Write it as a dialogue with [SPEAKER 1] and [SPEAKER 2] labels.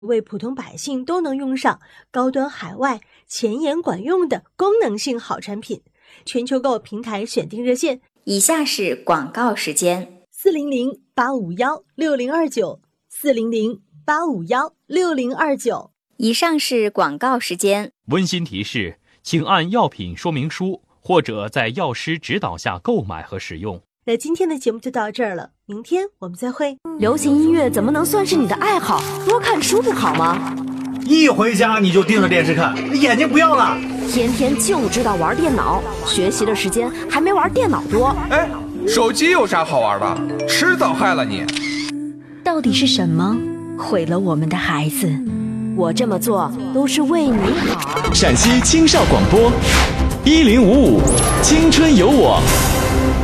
[SPEAKER 1] 为普通百姓都能用上高端海外、前沿管用的功能性好产品。全球购平台选定热线：
[SPEAKER 2] 以下是广告时间
[SPEAKER 1] ，400-851-6029，400-851-6029。
[SPEAKER 2] 以上是广告时间。
[SPEAKER 3] 温馨提示，请按药品说明书或者在药师指导下购买和使用。
[SPEAKER 1] 那今天的节目就到这儿了，明天我们再会。
[SPEAKER 4] 流行音乐怎么能算是你的爱好？多看书不好吗？
[SPEAKER 5] 一回家你就盯着电视看，眼睛不要了。
[SPEAKER 4] 天天就知道玩电脑，学习的时间还没玩电脑多。
[SPEAKER 6] 哎，手机有啥好玩的？迟早害了你。
[SPEAKER 4] 到底是什么毁了我们的孩子？我这么做都是为你好。
[SPEAKER 7] 陕西青少广播1055，青春有我。